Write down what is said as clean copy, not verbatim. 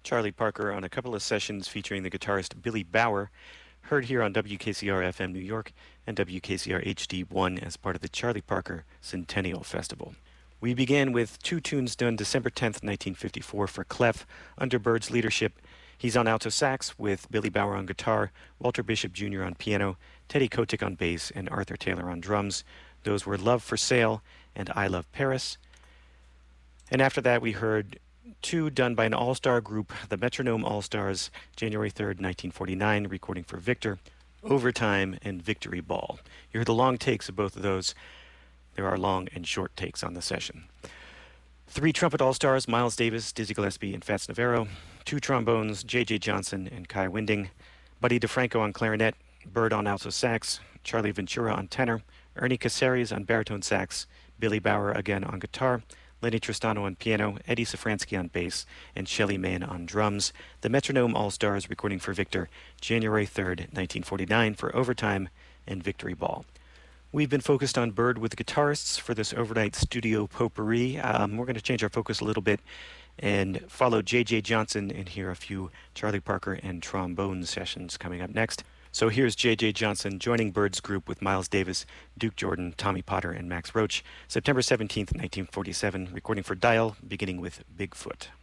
Charlie Parker on a couple of sessions featuring the guitarist Billy Bauer, heard here on WKCR FM New York and WKCR HD1 as part of the Charlie Parker Centennial Festival. We began with two tunes done December 10th, 1954 for Clef under Bird's leadership. He's on alto sax with Billy Bauer on guitar, Walter Bishop Jr. on piano, Teddy Kotick on bass, and Arthur Taylor on drums. Those were Love for Sale and I Love Paris. And after that, we heard two done by an all-star group, the Metronome All-Stars, January 3rd, 1949, recording for Victor, Overtime, and Victory Ball. You heard the long takes of both of those. There are long and short takes on the session. Three trumpet all-stars, Miles Davis, Dizzy Gillespie, and Fats Navarro. Two trombones, J.J. Johnson and Kai Winding. Buddy DeFranco on clarinet, Bird on alto sax, Charlie Ventura on tenor, Ernie Caceres on baritone sax, Billy Bauer again on guitar, Lenny Tristano on piano, Eddie Safransky on bass, and Shelly Mann on drums. The Metronome All-Stars recording for Victor, January 3rd, 1949 for Overtime and Victory Ball. We've been focused on Bird with the guitarists for this overnight studio potpourri. We're going to change our focus a little bit and follow J.J. Johnson and hear a few Charlie Parker and trombone sessions coming up next. So here's J.J. Johnson joining Bird's group with Miles Davis, Duke Jordan, Tommy Potter, and Max Roach, September 17th, 1947, recording for Dial, beginning with Bigfoot.